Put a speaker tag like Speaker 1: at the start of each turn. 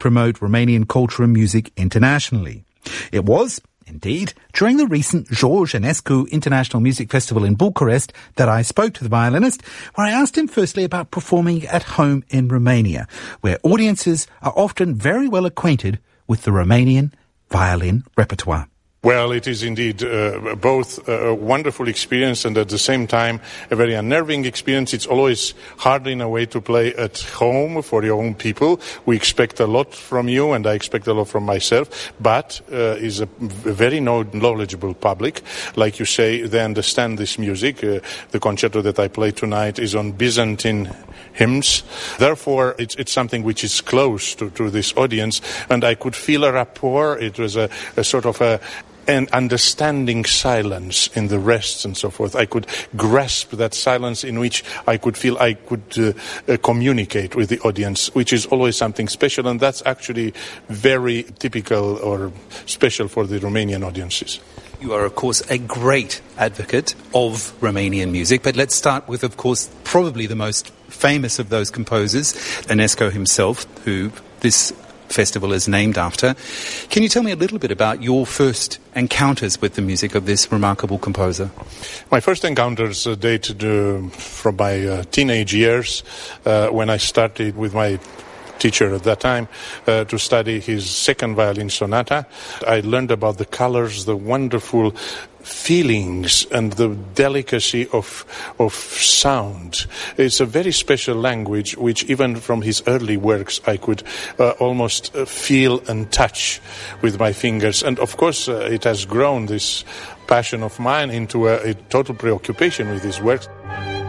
Speaker 1: promote Romanian culture and music internationally. It was, indeed, during the recent George Enescu International Music Festival in Bucharest that I spoke to the violinist, where I asked him firstly about performing at home in Romania, where audiences are often very well acquainted with the Romanian violin repertoire.
Speaker 2: Well, it is indeed both a wonderful experience and at the same time a very unnerving experience. It's always hard in a way to play at home for your own people. We expect a lot from you and I expect a lot from myself, but is a very knowledgeable public. Like you say, they understand this music. The concerto that I play tonight is on Byzantine hymns. Therefore, it's something which is close to this audience, and I could feel a rapport. It was a sort of an understanding silence in the rests and so forth. I could grasp that silence in which I could feel I could communicate with the audience, which is always something special, and that's actually very typical or special for the Romanian audiences.
Speaker 1: You are, of course, a great advocate of Romanian music, but let's start with, of course, probably the most famous of those composers, Enescu himself, who this festival is named after. Can you tell me a little bit about your first encounters with the music of this remarkable composer?
Speaker 2: My first encounters date from my teenage years when I started with my teacher at that time to study his second violin sonata. I learned about the colors, the wonderful feelings and the delicacy of sound. It's a very special language which even from his early works I could almost feel and touch with my fingers. And of course it has grown, this passion of mine, into a total preoccupation with his works.